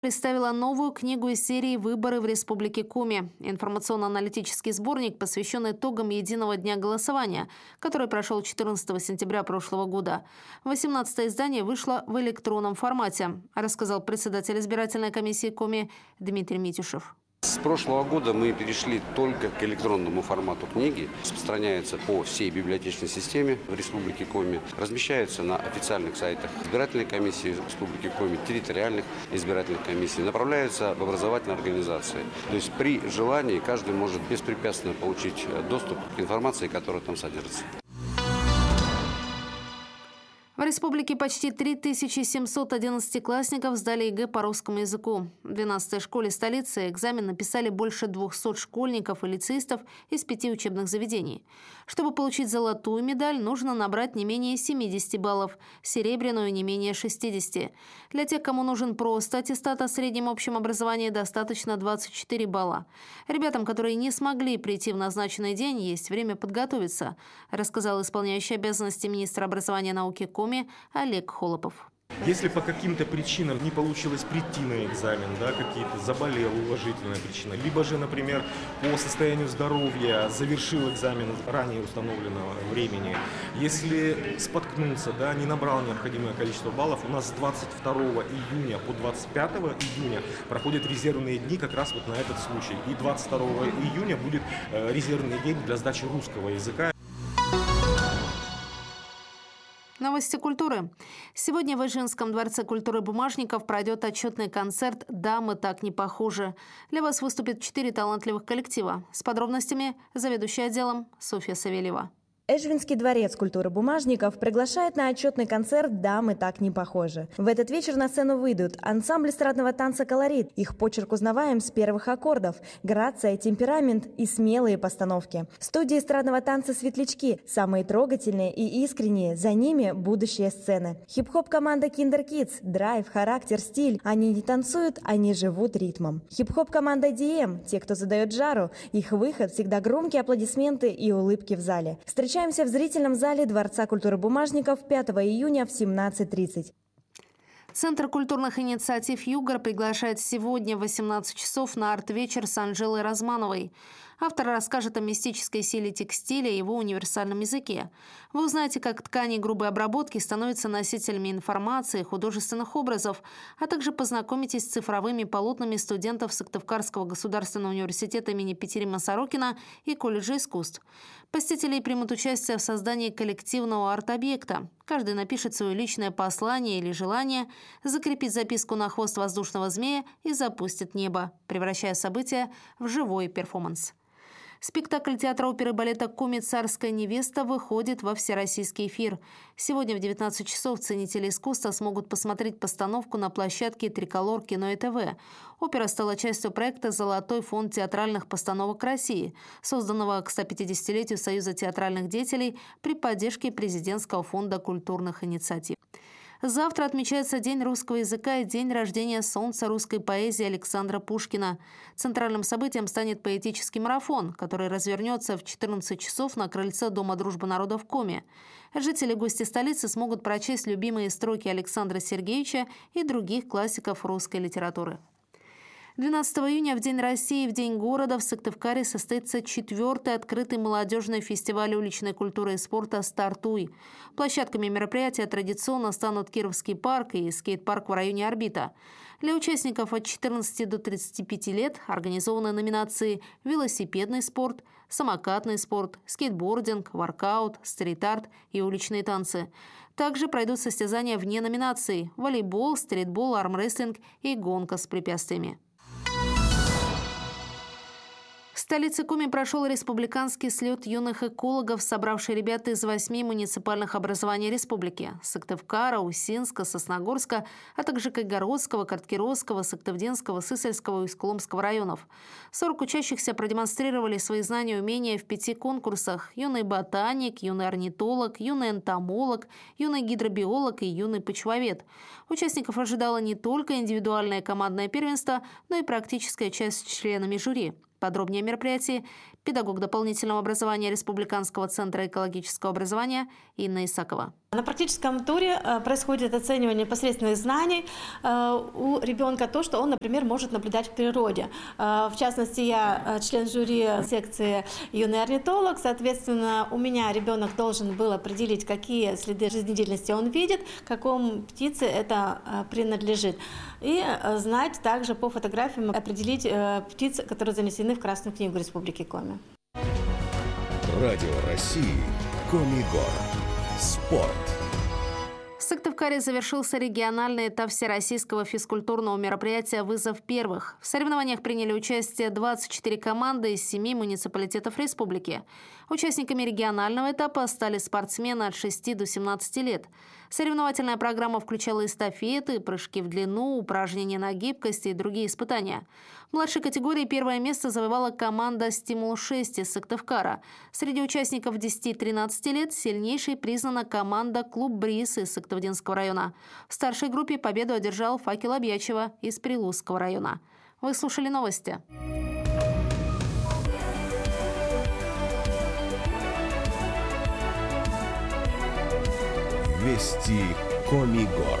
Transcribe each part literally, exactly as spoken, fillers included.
Представила новую книгу из серии «Выборы в Республике Коми». Информационно-аналитический сборник, посвященный итогам единого дня голосования, который прошел четырнадцатого сентября прошлого года. восемнадцатое издание вышло в электронном формате, рассказал председатель избирательной комиссии Коми Дмитрий Митюшев. С прошлого года мы перешли только к электронному формату книги. Распространяется по всей библиотечной системе в Республике Коми. Размещается на официальных сайтах избирательной комиссии Республики Коми, территориальных избирательных комиссий. Направляется в образовательные организации. То есть при желании каждый может беспрепятственно получить доступ к информации, которая там содержится. В республике почти три тысячи семьсот одиннадцатиклассников сдали ЕГЭ по русскому языку. В двенадцатой школе столицы экзамен написали больше двухсот школьников и лицеистов из пяти учебных заведений. Чтобы получить золотую медаль, нужно набрать не менее семидесяти баллов, серебряную – не менее шестидесяти. Для тех, кому нужен просто аттестат о среднем общем образовании, достаточно двадцати четырёх балла. Ребятам, которые не смогли прийти в назначенный день, есть время подготовиться, рассказал исполняющий обязанности министра образования и науки Коми Олег Холопов. Если по каким-то причинам не получилось прийти на экзамен, да, какие-то заболел, уважительная причина, либо же, например, по состоянию здоровья завершил экзамен ранее установленного времени, если споткнулся, да, не набрал необходимое количество баллов, у нас с двадцать второго июня по двадцать пятого июня проходят резервные дни как раз вот на этот случай. И двадцать второго июня будет э, резервный день для сдачи русского языка. Новости культуры. Сегодня в Ижинском дворце культуры Бумажников пройдет отчетный концерт «Да, мы так не похожи». Для вас выступит четыре талантливых коллектива. С подробностями заведующая отделом Софья Савельева. Эжвинский дворец культуры Бумажников приглашает на отчетный концерт «Да, мы так не похожи». В этот вечер на сцену выйдут ансамбль эстрадного танца «Колорит». Их почерк узнаваем с первых аккордов, грация, темперамент и смелые постановки. Студия эстрадного танца «Светлячки». Самые трогательные и искренние, за ними будущие сцены. Хип-хоп-команда Kinder Kids. Драйв, характер, стиль. Они не танцуют, они живут ритмом. Хип-хоп-команда ди эм. Те, кто задает жару. Их выход всегда громкие аплодисменты и улыбки в зале. Встречаем Встречаемся в зрительном зале Дворца культуры Бумажников пятого июня в семнадцать тридцать. Центр культурных инициатив «Югор» приглашает сегодня в восемнадцать часов на арт-вечер с Анжелой Размановой. Автор расскажет о мистической силе текстиля и его универсальном языке. Вы узнаете, как ткани грубой обработки становятся носителями информации, художественных образов, а также познакомитесь с цифровыми полотнами студентов Сыктывкарского государственного университета имени Петерима Сорокина и колледжа искусств. Посетители примут участие в создании коллективного арт-объекта. Каждый напишет свое личное послание или желание, закрепит записку на хвост воздушного змея и запустит небо, превращая события в живой перформанс. Спектакль театра оперы и балета «Коми. Царская невеста» выходит во всероссийский эфир. Сегодня в девятнадцать часов ценители искусства смогут посмотреть постановку на площадке «Триколор Кино и ТВ». Опера стала частью проекта «Золотой фонд театральных постановок России», созданного к сто пятидесятилетию Союза театральных деятелей при поддержке Президентского фонда культурных инициатив. Завтра отмечается День русского языка и день рождения солнца русской поэзии Александра Пушкина. Центральным событием станет поэтический марафон, который развернется в четырнадцать часов на крыльце Дома дружбы народов Коми. Жители и гости столицы смогут прочесть любимые строки Александра Сергеевича и других классиков русской литературы. двенадцатого июня, в День России, в День города, в Сыктывкаре состоится четвертый открытый молодежный фестиваль уличной культуры и спорта «Стартуй». Площадками мероприятия традиционно станут Кировский парк и скейт-парк в районе Орбита. Для участников от четырнадцати до тридцати пяти лет организованы номинации «Велосипедный спорт», «Самокатный спорт», «Скейтбординг», «Воркаут», «Стрит-арт» и «Уличные танцы». Также пройдут состязания вне номинаций – волейбол, стритбол, армрестлинг и гонка с препятствиями. В столице Коми прошел республиканский слет юных экологов, собравший ребят из восьми муниципальных образований республики – Сыктывкара, Усинска, Сосногорска, а также Кайгородского, Карткировского, Сыктывденского, Сысольского и Исколомского районов. сорок учащихся продемонстрировали свои знания и умения в пяти конкурсах – юный ботаник, юный орнитолог, юный энтомолог, юный гидробиолог и юный почвовед. Участников ожидало не только индивидуальное командное первенство, но и практическая часть с членами жюри. Подробнее о мероприятии педагог дополнительного образования Республиканского центра экологического образования Инна Исакова. На практическом туре происходит оценивание непосредственных знаний у ребенка, то, что он, например, может наблюдать в природе. В частности, я член жюри секции «Юный орнитолог», соответственно, у меня ребенок должен был определить, какие следы жизнедеятельности он видит, какому птице это принадлежит. И знать также по фотографиям, определить птиц, которые занесены в Красную книгу Республики Коми. Радио России Коми-Гор. Спорт. В Сыктывкаре завершился региональный этап всероссийского физкультурного мероприятия «Вызов первых». В соревнованиях приняли участие двадцать четыре команды из семи муниципалитетов республики. Участниками регионального этапа стали спортсмены от шести до семнадцати лет. Соревновательная программа включала эстафеты, прыжки в длину, упражнения на гибкость и другие испытания. В младшей категории первое место завоевала команда «Стимул-шесть» из Сыктывкара. Среди участников десяти-тринадцати лет сильнейшей признана команда «Клуб Бриз» из Сыктывдинского района. В старшей группе победу одержал «Факел Обьячева» из Прилузского района. Вы слушали новости. Вести Коми-Гор.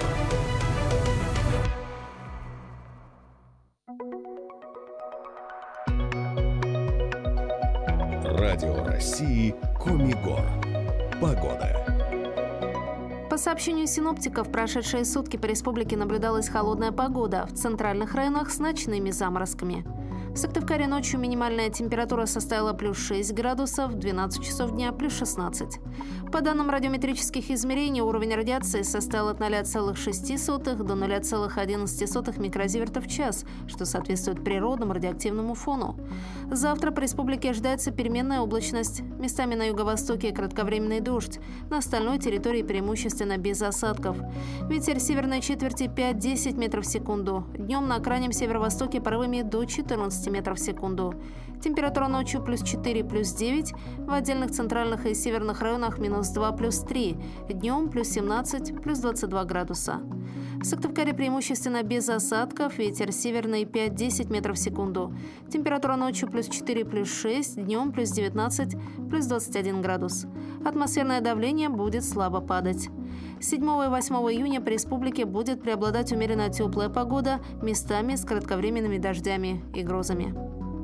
Радио России Коми-Гор. Погода. По сообщению синоптиков, в прошедшие сутки по республике наблюдалась холодная погода, в центральных районах с ночными заморозками. В Сыктывкаре ночью минимальная температура составила плюс шесть градусов, в двенадцать часов дня плюс шестнадцать. По данным радиометрических измерений, уровень радиации составил от ноля целых шести сотых до ноля целых одиннадцати сотых микрозиверта в час, что соответствует природному радиоактивному фону. Завтра по республике ожидается переменная облачность. Местами на юго-востоке кратковременный дождь. На остальной территории преимущественно без осадков. Ветер северной четверти пять-десять метров в секунду. Днем на крайнем северо-востоке порывами до четырнадцати метров в секунду. Температура ночью плюс четыре, плюс девять. В отдельных центральных и северных районах минус два, плюс три. Днем плюс семнадцать, плюс двадцать два градуса. В Сыктывкаре преимущественно без осадков. Ветер северный пять-десять метров в секунду. Температура ночью плюс четыре, плюс шесть. Днем плюс девятнадцать, плюс двадцать один градус. Атмосферное давление будет слабо падать. седьмого и восьмого июня по республике будет преобладать умеренно теплая погода, местами с кратковременными дождями и грозами.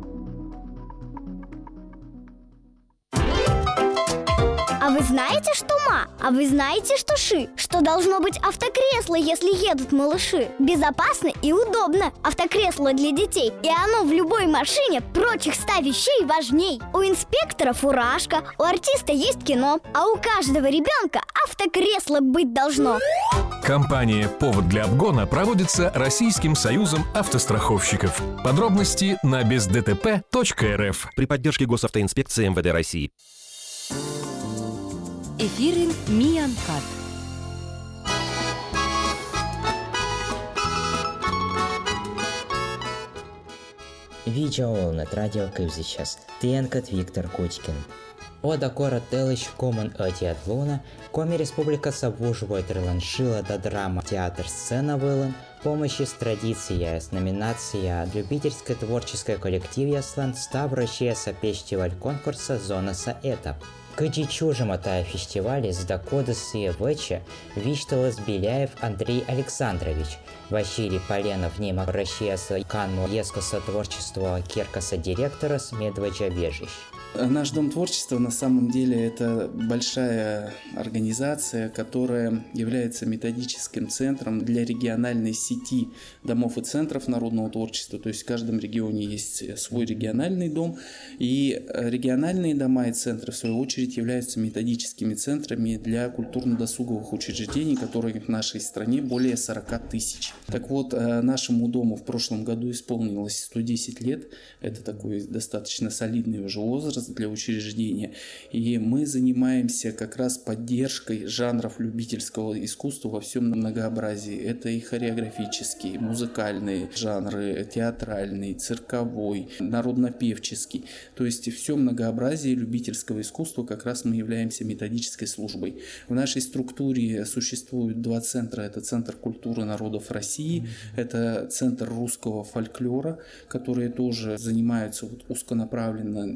А вы знаете, что ма? А вы знаете, что ши? Что должно быть автокресло, если едут малыши? Безопасно и удобно. Автокресло для детей. И оно в любой машине прочих ста вещей важней. У инспектора фуражка, у артиста есть кино, а у каждого ребенка автокресло быть должно. Кампания «Повод для обгона» проводится Российским союзом автостраховщиков. Подробности на без дэ тэ пэ точка эр эф. При поддержке Госавтоинспекции эм вэ дэ России. Эфирим Миянкат. Видеоолнет радио Кывзичас. Тиенкат Виктор Кучкин. Ода кора телыш коман атиатлона, коми республика савуживает реланшила до драма театр сцена вылан, помощи с традицией с номинация любительское творческое коллективе слан ставращая сопещеваль конкурса зона саэтап. Кычичужем атая фестивале с докодасы вече Вишталас Беляев Андрей Александрович, Василий Поленов нема Россияса канну ескоса творчества Киркаса директора с Медведжа Вежищ. Наш Дом творчества на самом деле это большая организация, которая является методическим центром для региональной сети домов и центров народного творчества. То есть в каждом регионе есть свой региональный дом, и региональные дома и центры, в свою очередь, являются методическими центрами для культурно-досуговых учреждений, которых в нашей стране более сорока тысяч. Так вот, нашему дому в прошлом году исполнилось сто десять лет. Это такой достаточно солидный уже возраст для учреждения. И мы занимаемся как раз поддержкой жанров любительского искусства во всем многообразии. Это и хореографические, музыкальные жанры, театральный, цирковой, народно-певческий. То есть все многообразие любительского искусства как раз мы являемся методической службой. В нашей структуре существуют два центра. Это Центр культуры народов России, это Центр русского фольклора, которые тоже занимаются вот узконаправленно и национальным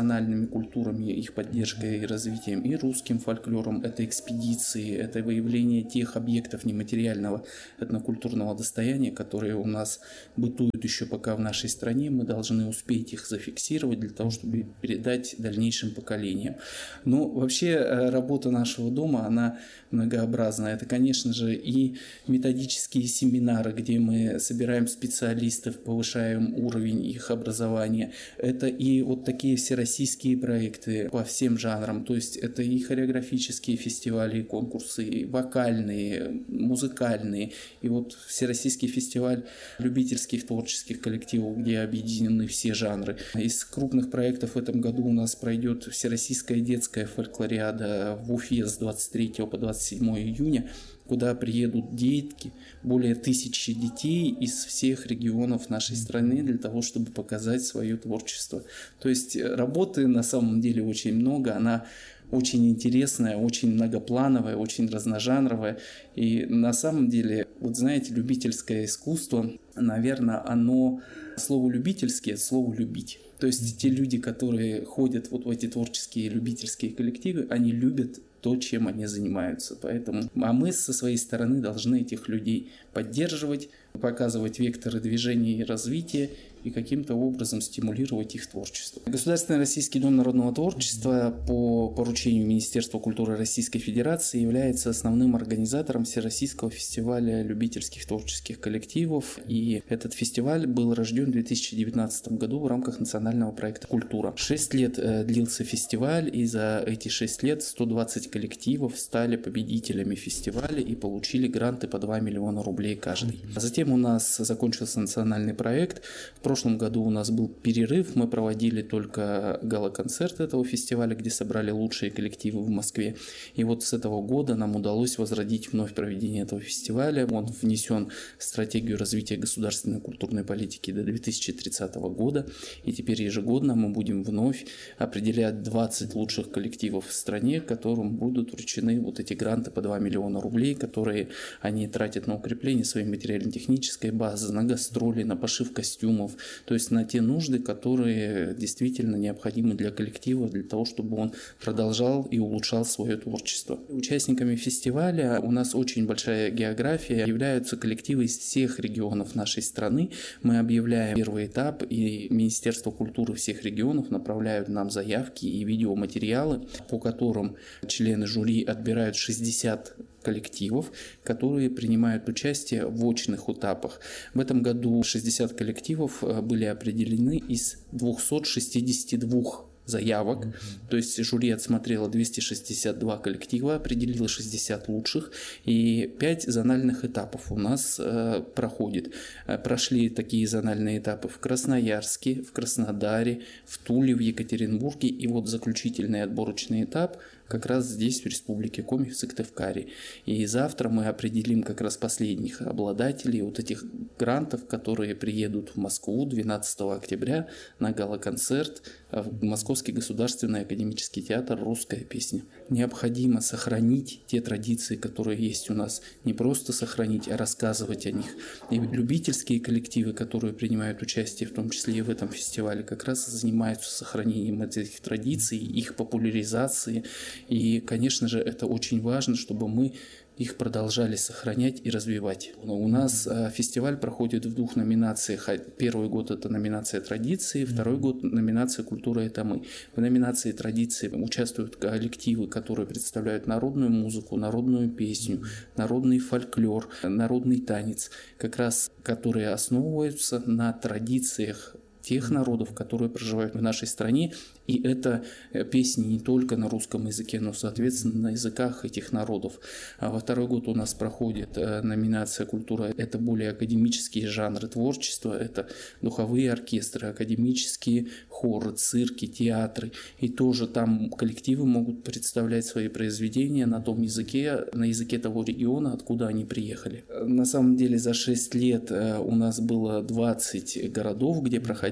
национальными культурами, их поддержкой и развитием, и русским фольклором. Это экспедиции, это выявление тех объектов нематериального этнокультурного достояния, которые у нас бытуют еще пока в нашей стране. Мы должны успеть их зафиксировать для того, чтобы передать дальнейшим поколениям. Ну, вообще, работа нашего дома, она многообразна. Это, конечно же, и методические семинары, где мы собираем специалистов, повышаем уровень их образования. Это и вот такие всероссийские проекты по всем жанрам. То есть это и хореографические фестивали, и конкурсы, и вокальные, музыкальные. И вот всероссийский фестиваль любительских творческих коллективов, где объединены все жанры. Из крупных проектов в этом году у нас пройдет всероссийская детская фольклориада в Уфе с двадцать третьего по двадцать седьмого июня, куда приедут детки, более тысячи детей из всех регионов нашей страны для того, чтобы показать свое творчество. То есть работы на самом деле очень много, она очень интересная, очень многоплановая, очень разножанровая. И на самом деле, вот знаете, любительское искусство, наверное, оно, слово «любительское» – слово «любить». То есть те люди, которые ходят вот в эти творческие любительские коллективы, они любят то, чем они занимаются. Поэтому, а мы со своей стороны должны этих людей поддерживать, показывать векторы движения и развития и каким-то образом стимулировать их творчество. Государственный Российский дом народного творчества по поручению Министерства культуры Российской Федерации является основным организатором Всероссийского фестиваля любительских творческих коллективов. И этот фестиваль был рожден в две тысячи девятнадцатом году в рамках национального проекта «Культура». Шесть лет длился фестиваль, и за эти шесть лет сто двадцать коллективов стали победителями фестиваля и получили гранты по два миллиона рублей каждый. Затем у нас закончился национальный проект. В прошлом году у нас был перерыв, мы проводили только гала-концерт этого фестиваля, где собрали лучшие коллективы в Москве. И вот с этого года нам удалось возродить вновь проведение этого фестиваля. Он внесен в стратегию развития государственной культурной политики до две тысячи тридцатого года. И теперь ежегодно мы будем вновь определять двадцать лучших коллективов в стране, которым будут вручены вот эти гранты по два миллиона рублей, которые они тратят на укрепление своей материально-технической базы, на гастроли, на пошив костюмов, то есть на те нужды, которые действительно необходимы для коллектива, для того, чтобы он продолжал и улучшал свое творчество. Участниками фестиваля у нас очень большая география, являются коллективы из всех регионов нашей страны. Мы объявляем первый этап, и Министерство культуры всех регионов направляют нам заявки и видеоматериалы, по которым члены жюри отбирают шестьдесят коллективов, которые принимают участие в очных этапах. В этом году шестьдесят коллективов были определены из двухсот шестидесяти двух заявок, mm-hmm. то есть жюри отсмотрело двести шестьдесят два коллектива, определило шестьдесят лучших, и пять зональных этапов у нас э, проходит. Прошли такие зональные этапы в Красноярске, в Краснодаре, в Туле, в Екатеринбурге, и вот заключительный отборочный этап как раз здесь, в Республике Коми, в Сыктывкаре. И завтра мы определим как раз последних обладателей вот этих грантов, которые приедут в Москву двенадцатого октября на гала-концерт в Московский государственный академический театр «Русская песня». Необходимо сохранить те традиции, которые есть у нас. Не просто сохранить, а рассказывать о них. И любительские коллективы, которые принимают участие, в том числе и в этом фестивале, как раз занимаются сохранением этих традиций, их популяризацией. И, конечно же, это очень важно, чтобы мы их продолжали сохранять и развивать. У нас фестиваль проходит в двух номинациях. Первый год это номинация традиции, второй год номинация культура это мы. В номинации традиции участвуют коллективы, которые представляют народную музыку, народную песню, народный фольклор, народный танец, как раз которые основываются на традициях тех народов, которые проживают в нашей стране. И это песни не только на русском языке, но, соответственно, на языках этих народов. А во второй год у нас проходит номинация «Культура». Это более академические жанры творчества. Это духовые оркестры, академические хоры, цирки, театры. И тоже там коллективы могут представлять свои произведения на том языке, на языке того региона, откуда они приехали. На самом деле за шесть лет у нас было двадцать городов, где проходили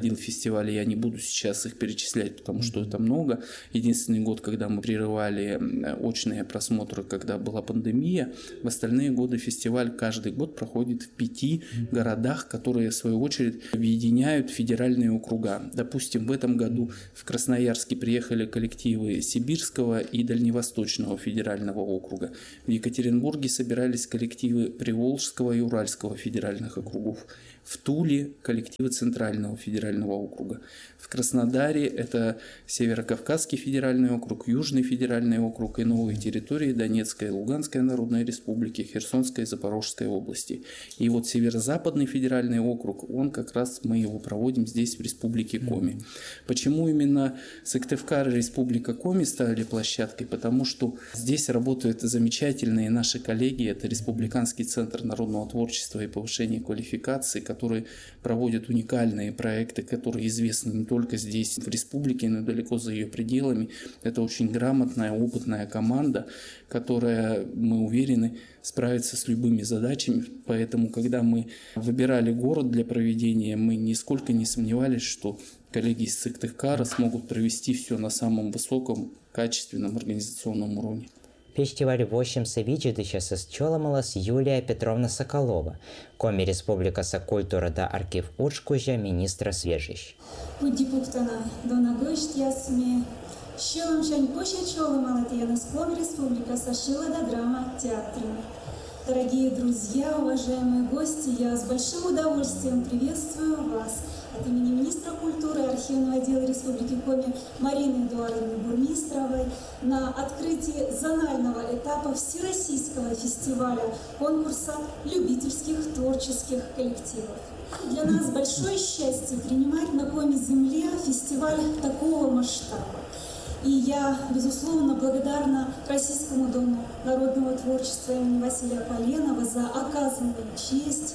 проходил фестиваль, я не буду сейчас их перечислять, потому что это много. Единственный год, когда мы прерывали очные просмотры, когда была пандемия, в остальные годы фестиваль каждый год проходит в пяти городах, которые в свою очередь объединяют федеральные округа. Допустим, в этом году в Красноярске приехали коллективы Сибирского и Дальневосточного федерального округа. В Екатеринбурге собирались коллективы Приволжского и Уральского федеральных округов. В Туле коллективы Центрального федерального округа. В Краснодаре это Северокавказский федеральный округ, Южный федеральный округ и новые территории Донецкой и Луганской народной республики, Херсонской и Запорожской области. И вот Северо-Западный федеральный округ, он как раз мы его проводим здесь, в Республике Коми. Почему именно Сыктывкар и Республика Коми стали площадкой? Потому что здесь работают замечательные наши коллеги, это Республиканский центр народного творчества и повышения квалификации, которые проводят уникальные проекты, которые известны не только здесь, в республике, но и далеко за ее пределами. Это очень грамотная, опытная команда, которая, мы уверены, справится с любыми задачами. Поэтому, когда мы выбирали город для проведения, мы нисколько не сомневались, что коллеги из Сыктывкара смогут провести все на самом высоком, качественном организационном уровне. Фестиваль восемьдесят виджидыща с Чоламалас Юлия Петровна Соколова, Коми Республикаса культура да архив Учкужа, министра свежищ. Пудипуктана донагойшт ясми, щелом чань поще Чоламала Тиянас Коми Республикаса шила да драма театра. Дорогие друзья, уважаемые гости, я с большим удовольствием приветствую вас от имени министра культуры и архивного отдела Республики Коми Марины Эдуардовны Бурмистровой на открытии зонального этапа Всероссийского фестиваля конкурса любительских творческих коллективов. Для нас большое счастье принимать на Коми-земле фестиваль такого масштаба. И я, безусловно, благодарна Российскому дому народного творчества имени Василия Поленова за оказанную честь.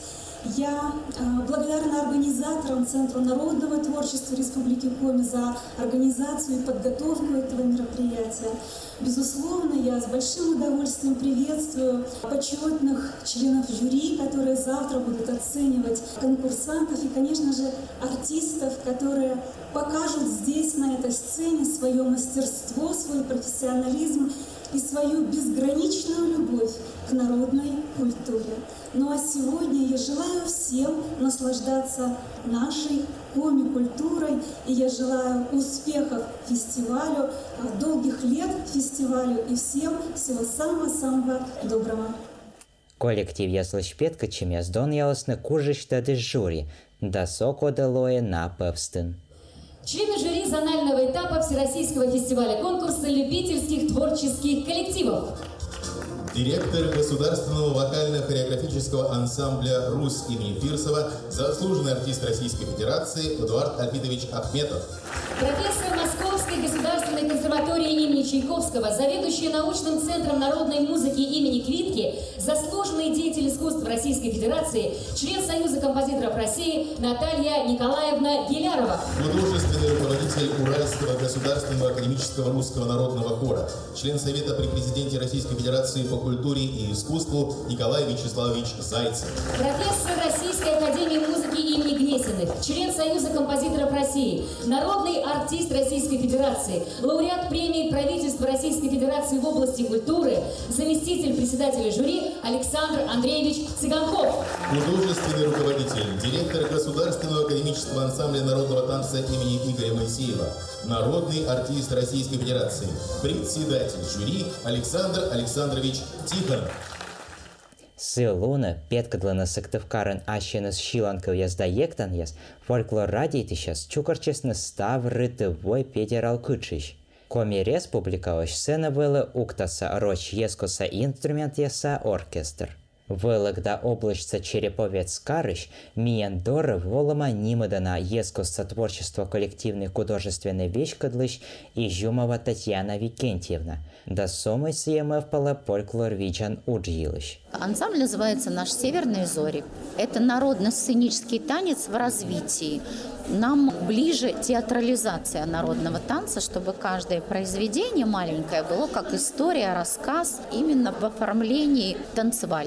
Я э, благодарна организаторам Центру народного творчества Республики Коми за организацию и подготовку этого мероприятия. Безусловно, я с большим удовольствием приветствую почетных членов жюри, которые завтра будут оценивать конкурсантов и, конечно же, артистов, которые покажут здесь, на этой сцене, свое мастерство, свой профессионализм и свою безграничную любовь к народной культуре. Ну а сегодня я желаю всем наслаждаться нашей коми-культурой, и я желаю успехов фестивалю, долгих лет фестивалю и всем всего самого-самого доброго. Коллектив Яслышпетка чемес дон ялосны кужишта де жюри, да соко делое на певстын. Члены жюри зонального этапа Всероссийского фестиваля конкурса любительских творческих коллективов. Директор государственного вокально-хореографического ансамбля «Русь» имени Фирсова, заслуженный артист Российской Федерации Эдуард Альфитович Ахметов. Профессор Московской государственной консерватории имени Чайковского, заведующий научным центром народной музыки имени Квитки, заслуженный деятель искусств Российской Федерации, член Союза композиторов России Наталья Николаевна Гелярова. Художественный руководитель Уральского государственного академического русского народного хора, член Совета при президенте Российской Федерации по культуре и искусству Николай Вячеславович Зайцев. Профессор Российской академии музыки имени Гнесиных, член Союза композиторов России, народный артист Российской Федерации, лауреат премии правительства Российской Федерации в области культуры, заместитель председателя жюри Александр Андреевич Цыганков. Художественный руководитель, директор Государственного академического ансамбля народного танца имени Игоря Моисеева, народный артист Российской Федерации, председатель жюри Александр Александрович Тихонов. Силуна, петкадлана Сыктывкарын ащеныс шиланкыл язда ектан яз, фольклор радийтышас чукарчесны став рытывой педерал кычыш. Коми республикалыш сцена вылы уктаса роч ескоса инструмент яса оркестр. Вылыгда облачца череповец карыш, миян доры волома нимадана ескоса творчество коллективный художественный вещкадлыш и Жумова Татьяна Викентьевна. Да сомой съемов пала фольклор виджан уджилыш. Ансамбль называется «Наш Северные Зори». Это народно-сценический танец в развитии. Нам ближе театрализация народного танца, чтобы каждое произведение маленькое было как история, рассказ именно в оформлении танцевальном.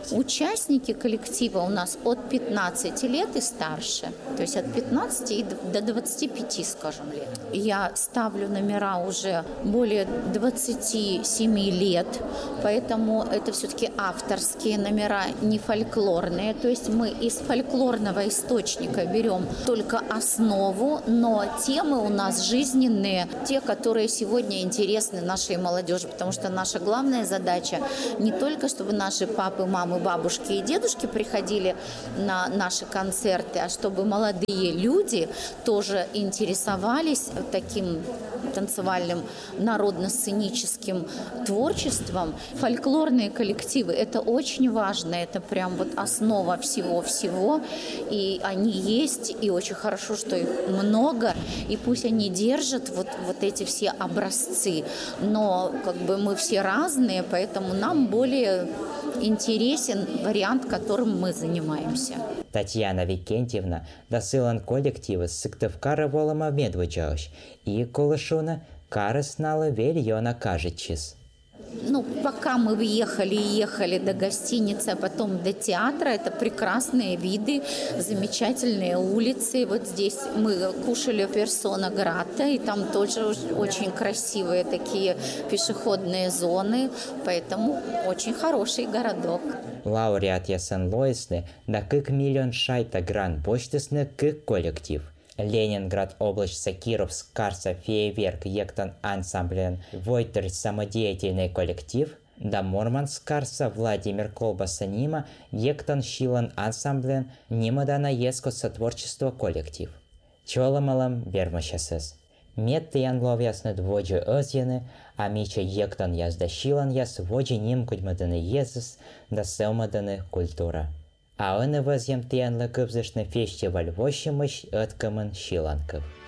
Участники коллектива у нас от пятнадцати лет и старше, то есть от пятнадцати до двадцати пяти, скажем, лет. Я ставлю номера уже более двадцати семи лет, поэтому это все-таки авторские номера, не фольклорные. То есть мы из фольклорного источника берем только основу, но темы у нас жизненные, те, которые сегодня интересны нашей молодежи, потому что наша главная задача не только, чтобы наши папы, мамы, бабушки и дедушки приходили на наши концерты, а чтобы молодые люди тоже интересовались таким танцевальным народно-сценическим творчеством. Фольклорные коллективы – это очень важно, это прям вот основа всего-всего, и они есть, и очень хорошо, что их много, и пусть они держат вот, вот эти все образцы, но как бы мы все разные, поэтому нам более интересен вариант, которым мы занимаемся. Татьяна Викентьевна досылан коллективы Сыктывкара Волома Медведжауш и Колышуна Караснала Вельона Кажичис. Ну, пока мы въехали и ехали до гостиницы, а потом до театра, это прекрасные виды, замечательные улицы. Вот здесь мы кушали Персона Грата, и там тоже очень красивые такие пешеходные зоны, поэтому очень хороший городок. Лауреат Ясен Лоисны да кык миллион шайта гран почтесны кык коллектив. Ленинград область Кировск Карса Фейерверк Ектон ансамблен Войтер самодеятельный коллектив, да Мурманск Карса Владимир Колбасанима Ектон Шилан ансамблен Нимадана Еско сотворчество коллектив. Чоламалам Вермащасес. Метты янлов ясны дводжи озьяны, а мича Ектон язда Шилан яс воджи ним кудьмаданы езыс да селмаданы культура. А он и возьем тянла кыбзышны фестиваль вощемыш откамын Шиланков.